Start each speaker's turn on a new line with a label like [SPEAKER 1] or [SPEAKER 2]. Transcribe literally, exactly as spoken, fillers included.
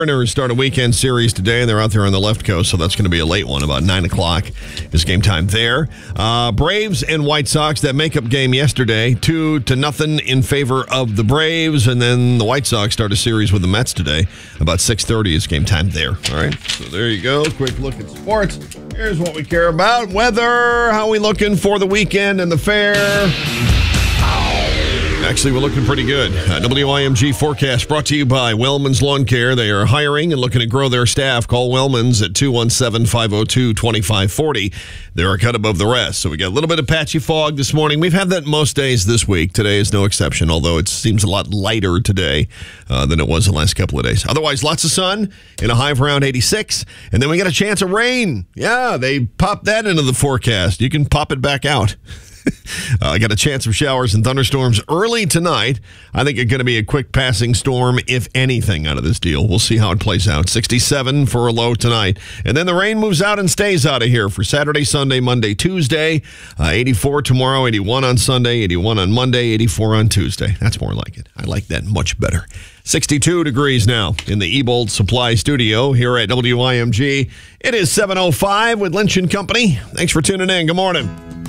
[SPEAKER 1] Mariners start a weekend series today. They're out there on the left coast, so that's going to be a late one, about nine o'clock is game time there. Uh, Braves and White Sox, that makeup game yesterday, two to nothing in favor of the Braves, and then the White Sox start a series with the Mets today. About six thirty is game time there. All right, so there you go. Quick look at sports. Here's what we care about. Weather, how we looking for the weekend and the fair? Actually, we're looking pretty good. Uh, W I M G forecast brought to you by Wellman's Lawn Care. They are hiring and looking to grow their staff. Call Wellman's at two one seven, five oh two, two five four oh. They're a cut above the rest. So we got a little bit of patchy fog this morning. We've had that most days this week. Today is no exception, although it seems a lot lighter today uh, than it was the last couple of days. Otherwise, lots of sun and a high of around eighty-six. And then we got a chance of rain. Yeah, they popped that into the forecast. You can pop it back out. uh, I got a chance of showers and thunderstorms early tonight. I think it's going to be a quick passing storm, if anything, out of this deal. We'll see how it plays out. sixty-seven for a low tonight. And then the rain moves out and stays out of here for Saturday, Sunday, Monday, Tuesday. Uh, eighty-four tomorrow, eighty-one on Sunday, eighty-one on Monday, eighty-four on Tuesday. That's more like it. I like that much better. sixty-two degrees now in the Ebold Supply Studio here at W I M G. It is seven oh five with Lynch and Company. Thanks for tuning in. Good morning.